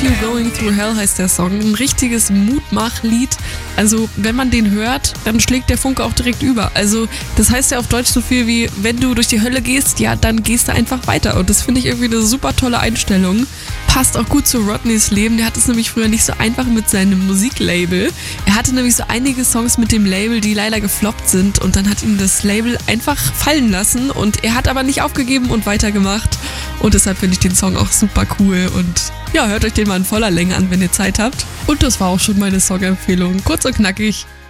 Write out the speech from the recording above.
You Going Through Hell heißt der Song. Ein richtiges Mutmachlied. Also wenn man den hört, dann schlägt der Funke auch direkt über. Also das heißt ja auf Deutsch so viel wie, wenn du durch die Hölle gehst, ja, dann gehst du einfach weiter. Und das finde ich irgendwie eine super tolle Einstellung. Passt auch gut zu Rodneys Leben. Der hat es nämlich früher nicht so einfach mit seinem Musiklabel. Er hatte nämlich so einige Songs mit dem Label, die leider gefloppt sind. Und dann hat ihn das Label einfach fallen lassen. Und er hat aber nicht aufgegeben und weitergemacht. Und deshalb finde ich den Song auch super cool. Und ja, hört euch den mal in voller Länge an, wenn ihr Zeit habt. Und das war auch schon meine Songempfehlung. Kurz und knackig.